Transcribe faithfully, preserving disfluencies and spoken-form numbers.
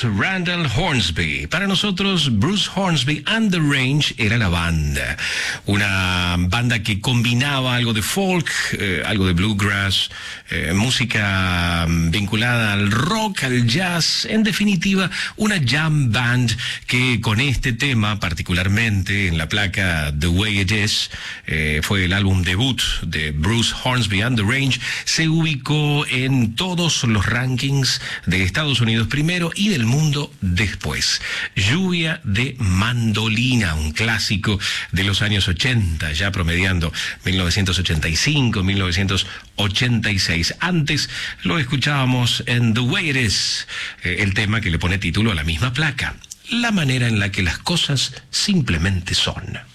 Randall Hornsby. Para nosotros, Bruce Hornsby and the Range era la banda. Una banda que combinaba algo de folk, eh, algo de bluegrass, eh, música vinculada al rock, al jazz. En definitiva, una jam band que con este tema, particularmente en la placa The Way It Is, eh, fue el álbum debut de Bruce Hornsby and the Range, se ubicó en todos los rankings de Estados Unidos primero y del mundo después. Lluvia de mandolina, un clásico de los años ochenta, ya promediando mil novecientos ochenta y cinco, mil novecientos ochenta y seis. Antes lo escuchábamos en The Way It Is, eh, el tema que le pone título a la misma placa, la manera en la que las cosas simplemente son.